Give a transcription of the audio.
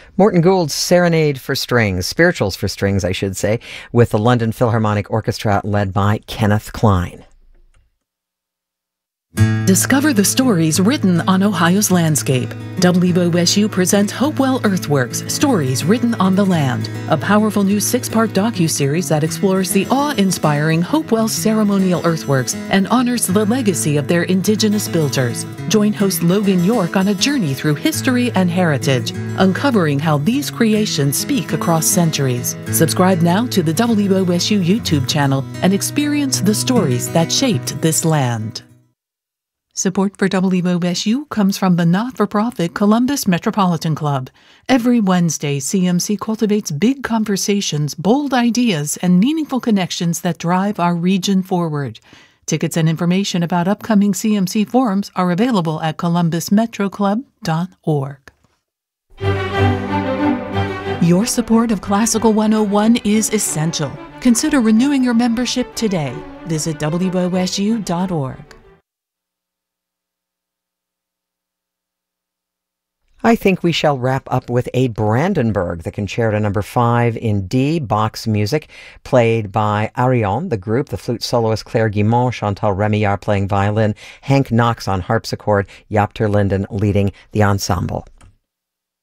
Morton Gould's Serenade for Strings, Spirituals for Strings, I should say, with the London Philharmonic Orchestra led by Kenneth Klein. Discover the stories written on Ohio's landscape. WOSU presents Hopewell Earthworks, Stories Written on the Land, a powerful new 6-part docuseries that explores the awe-inspiring Hopewell ceremonial earthworks and honors the legacy of their indigenous builders. Join host Logan York on a journey through history and heritage, uncovering how these creations speak across centuries. Subscribe now to the WOSU YouTube channel and experience the stories that shaped this land. Support for WOSU comes from the not-for-profit Columbus Metropolitan Club. Every Wednesday, CMC cultivates big conversations, bold ideas, and meaningful connections that drive our region forward. Tickets and information about upcoming CMC forums are available at columbusmetroclub.org. Your support of Classical 101 is essential. Consider renewing your membership today. Visit WOSU.org. I think we shall wrap up with a Brandenburg, the Concerto No. 5 in D, Bach's music, played by Arion, the group, the flute soloist Claire Guimont, Chantal Remillard playing violin, Hank Knox on harpsichord, Jaap ter Linden leading the ensemble.